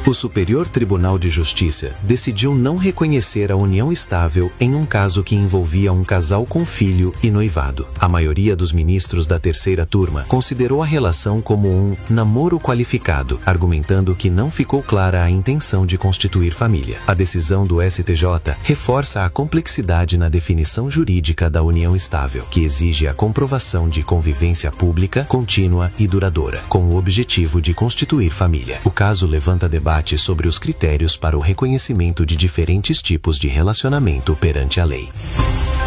O Superior Tribunal de Justiça decidiu não reconhecer a união estável em um caso que envolvia um casal com filho e noivado. A maioria dos ministros da terceira turma considerou a relação como um namoro qualificado, argumentando que não ficou clara a intenção de constituir família. A decisão do STJ reforça a complexidade na definição jurídica da união estável, que exige a comprovação de convivência pública, contínua e duradoura, com o objetivo de constituir família. O caso levanta debate sobre os critérios para o reconhecimento de diferentes tipos de relacionamento perante a lei.